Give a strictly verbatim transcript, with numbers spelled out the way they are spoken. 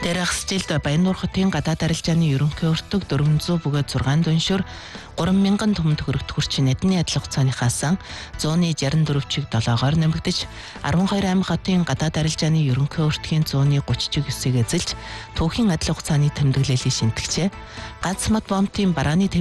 Тэрх стилд Баяннуур хотын гадаад арилжааны ерөнхий өртөг дөрвөнзөө бөгөөд зургаан дүншөр гурван мянган төмөн төгрөгт хүрч нэдний адил хугацааныхаас зууны шестьдесят дөрвөн чиг долоогоор нэмэгдэж арван хоёр аймаг хотын гадаад арилжааны ерөнхий өртгийн зууны гучин чиг эсийг эзэлж түүхийн адил хугацааны тэмдэглэлийг шинтгэжээ. Ганц мод бомтын барааны